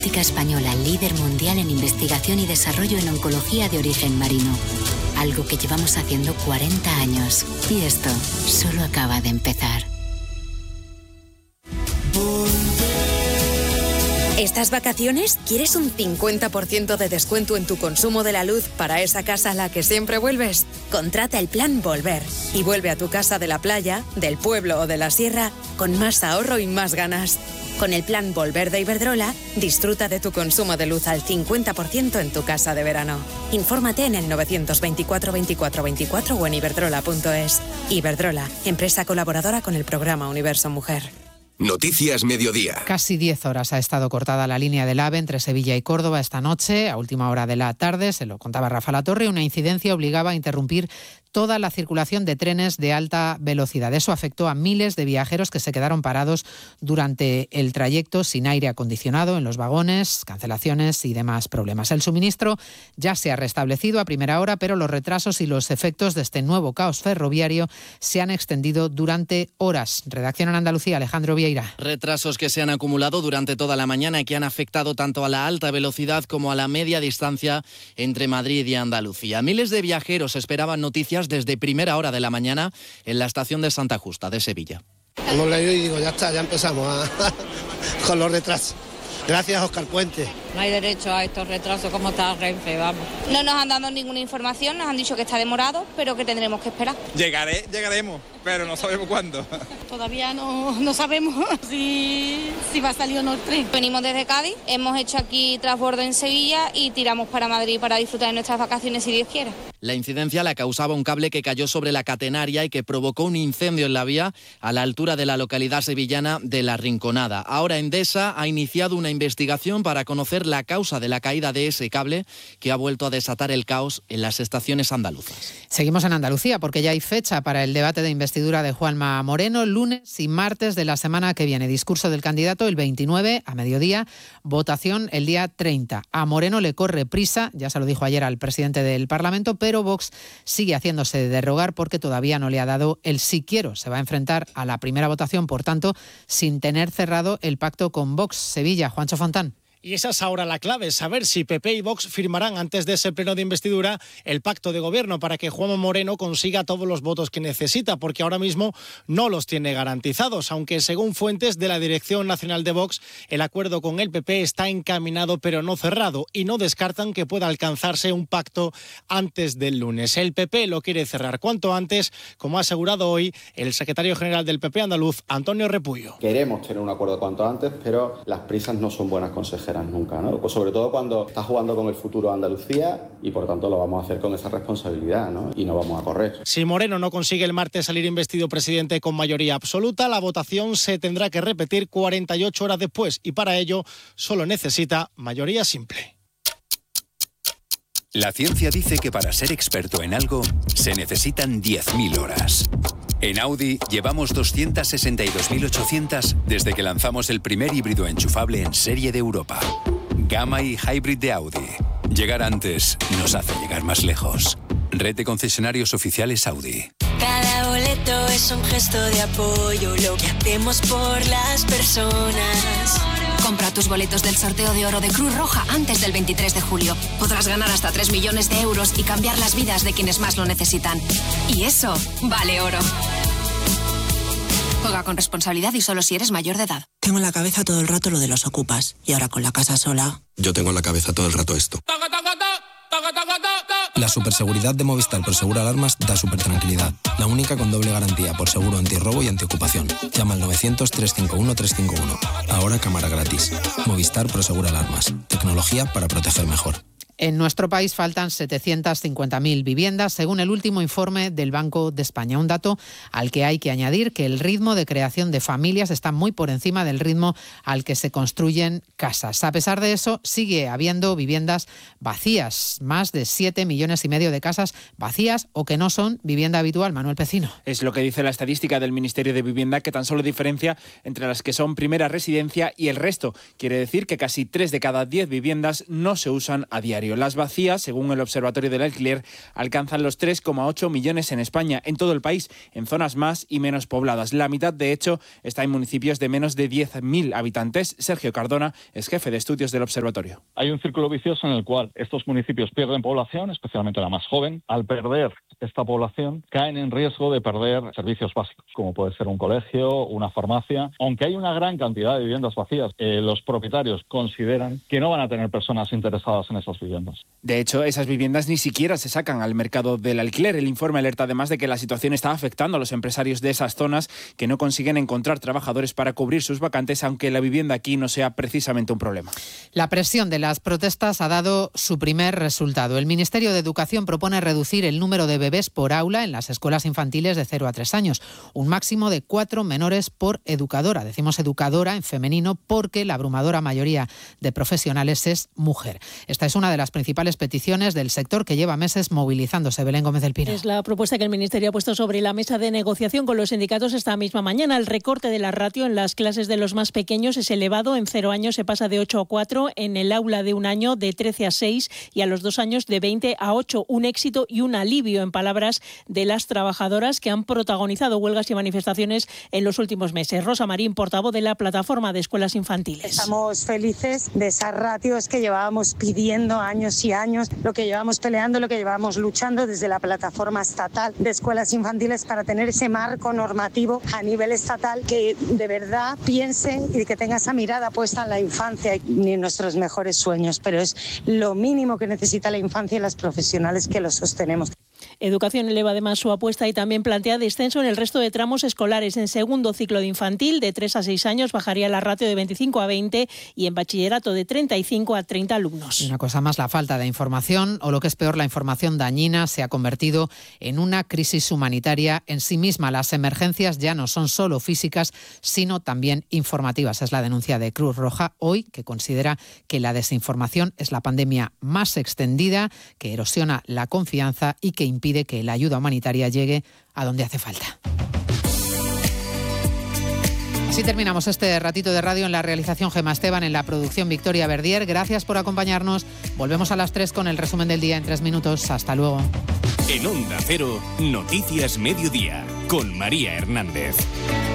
Española, líder mundial en investigación y desarrollo en oncología de origen marino. Algo que llevamos haciendo 40 años. Y esto solo acaba de empezar. ¿Estas vacaciones quieres un 50% de descuento en tu consumo de la luz para esa casa a la que siempre vuelves? Contrata el plan Volver y vuelve a tu casa de la playa, del pueblo o de la sierra con más ahorro y más ganas. Con el plan Volver de Iberdrola, disfruta de tu consumo de luz al 50% en tu casa de verano. Infórmate en el 924 24 24 o en iberdrola.es. Iberdrola, empresa colaboradora con el programa Universo Mujer. Noticias Mediodía. Casi 10 horas ha estado cortada la línea del AVE entre Sevilla y Córdoba esta noche. A última hora de la tarde, se lo contaba Rafa Latorre, una incidencia obligaba a interrumpir toda la circulación de trenes de alta velocidad. Eso afectó a miles de viajeros que se quedaron parados durante el trayecto sin aire acondicionado en los vagones, cancelaciones y demás problemas. El suministro ya se ha restablecido a primera hora, pero los retrasos y los efectos de este nuevo caos ferroviario se han extendido durante horas. Redacción en Andalucía, Alejandro Vieira. Retrasos que se han acumulado durante toda la mañana y que han afectado tanto a la alta velocidad como a la media distancia entre Madrid y Andalucía. Miles de viajeros esperaban noticias desde primera hora de la mañana en la estación de Santa Justa de Sevilla. Hemos leído y digo, ya está, ya empezamos con los retrasos. Gracias, Óscar Puente. No hay derecho a estos retrasos como está Renfe, vamos. No nos han dado ninguna información, nos han dicho que está demorado, pero que tendremos que esperar. Llegaremos, pero no sabemos cuándo. Todavía no sabemos si va a salir o no el tren. Venimos desde Cádiz, hemos hecho aquí transbordo en Sevilla y tiramos para Madrid para disfrutar de nuestras vacaciones si Dios quiere. La incidencia la causaba un cable que cayó sobre la catenaria y que provocó un incendio en la vía a la altura de la localidad sevillana de La Rinconada. Ahora Endesa ha iniciado una investigación para conocer la causa de la caída de ese cable que ha vuelto a desatar el caos en las estaciones andaluzas. Seguimos en Andalucía porque ya hay fecha para el debate de investidura de Juanma Moreno, lunes y martes de la semana que viene. Discurso del candidato el 29 a mediodía, votación el día 30. A Moreno le corre prisa, ya se lo dijo ayer al presidente del Parlamento, pero Vox sigue haciéndose de rogar porque todavía no le ha dado el sí quiero. Se va a enfrentar a la primera votación, por tanto, sin tener cerrado el pacto con Vox. Sevilla, Juancho Fontán. Y esa es ahora la clave, saber si PP y Vox firmarán antes de ese pleno de investidura el pacto de gobierno para que Juanma Moreno consiga todos los votos que necesita, porque ahora mismo no los tiene garantizados, aunque según fuentes de la Dirección Nacional de Vox, el acuerdo con el PP está encaminado pero no cerrado y no descartan que pueda alcanzarse un pacto antes del lunes. El PP lo quiere cerrar cuanto antes, como ha asegurado hoy el secretario general del PP andaluz, Antonio Repullo. Queremos tener un acuerdo cuanto antes, pero las prisas no son buenas consejeras nunca, ¿no? Pues sobre todo cuando está jugando con el futuro de Andalucía y por tanto lo vamos a hacer con esa responsabilidad, ¿no? Y no vamos a correr. Si Moreno no consigue el martes salir investido presidente con mayoría absoluta, la votación se tendrá que repetir 48 horas después y para ello solo necesita mayoría simple. La ciencia dice que para ser experto en algo se necesitan 10.000 horas. En Audi llevamos 262.800 desde que lanzamos el primer híbrido enchufable en serie de Europa. Gamma y Hybrid de Audi. Llegar antes nos hace llegar más lejos. Red de concesionarios oficiales Audi. Cada boleto es un gesto de apoyo, lo que hacemos por las personas. Compra tus boletos del sorteo de oro de Cruz Roja antes del 23 de julio. Podrás ganar hasta 3 millones de euros y cambiar las vidas de quienes más lo necesitan. Y eso vale oro. Juega con responsabilidad y solo si eres mayor de edad. Tengo en la cabeza todo el rato lo de los ocupas. Y ahora con la casa sola... Yo tengo en la cabeza todo el rato esto. La superseguridad de Movistar Prosegur Alarmas da supertranquilidad. La única con doble garantía por seguro antirrobo y antiocupación. Llama al 900-351-351. Ahora cámara gratis. Movistar Prosegur Alarmas. Tecnología para proteger mejor. En nuestro país faltan 750.000 viviendas, según el último informe del Banco de España. Un dato al que hay que añadir que el ritmo de creación de familias está muy por encima del ritmo al que se construyen casas. A pesar de eso, sigue habiendo viviendas vacías. Más de 7,5 millones de casas vacías o que no son vivienda habitual. Manuel Pecino. Es lo que dice la estadística del Ministerio de Vivienda, que tan solo diferencia entre las que son primera residencia y el resto. Quiere decir que casi 3 de cada 10 viviendas no se usan a diario. territorio. Las vacías, según el Observatorio del Alquiler, alcanzan los 3,8 millones en España, en todo el país, en zonas más y menos pobladas. La mitad, de hecho, está en municipios de menos de 10.000 habitantes. Sergio Cardona es jefe de estudios del Observatorio. Hay un círculo vicioso en el cual estos municipios pierden población, especialmente la más joven. Al perder esta población, caen en riesgo de perder servicios básicos, como puede ser un colegio, una farmacia. Aunque hay una gran cantidad de viviendas vacías, los propietarios consideran que no van a tener personas interesadas en esas viviendas. De hecho, esas viviendas ni siquiera se sacan al mercado del alquiler. El informe alerta además de que la situación está afectando a los empresarios de esas zonas que no consiguen encontrar trabajadores para cubrir sus vacantes, aunque la vivienda aquí no sea precisamente un problema. La presión de las protestas ha dado su primer resultado. El Ministerio de Educación propone reducir el número de bebés por aula en las escuelas infantiles de 0 a 3 años, un máximo de 4 menores por educadora. Decimos educadora en femenino porque la abrumadora mayoría de profesionales es mujer. Esta es una de las principales peticiones del sector que lleva meses movilizándose. Belén Gómez del Pino. Es la propuesta que el Ministerio ha puesto sobre la mesa de negociación con los sindicatos esta misma mañana. El recorte de la ratio en las clases de los más pequeños es elevado. En 0 años se pasa de 8 a 4, en el aula de 1 año de 13 a 6 y a los 2 años de 20 a 8. Un éxito y un alivio, en palabras de las trabajadoras que han protagonizado huelgas y manifestaciones en los últimos meses. Rosa Marín, portavoz de la Plataforma de Escuelas Infantiles. Estamos felices de esas ratios que llevábamos pidiendo años y años, lo que llevamos peleando, lo que llevamos luchando desde la Plataforma Estatal de Escuelas Infantiles para tener ese marco normativo a nivel estatal que de verdad piense y que tenga esa mirada puesta en la infancia y en nuestros mejores sueños, pero es lo mínimo que necesita la infancia y las profesionales que lo sostenemos. Educación eleva además su apuesta y también plantea descenso en el resto de tramos escolares. En segundo ciclo de infantil, de 3 a 6 años, bajaría la ratio de 25 a 20 y en bachillerato de 35 a 30 alumnos. Una cosa más, la falta de información, o lo que es peor, la información dañina, se ha convertido en una crisis humanitaria en sí misma. Las emergencias ya no son solo físicas, sino también informativas. Es la denuncia de Cruz Roja hoy, que considera que la desinformación es la pandemia más extendida, que erosiona la confianza y que impide que la ayuda humanitaria llegue a donde hace falta. Así terminamos este ratito de radio. En la realización Gemma Esteban, en la producción Victoria Verdier. Gracias por acompañarnos. Volvemos a las 3 con el resumen del día en 3 minutos. Hasta luego. En Onda Cero, Noticias Mediodía, con María Hernández.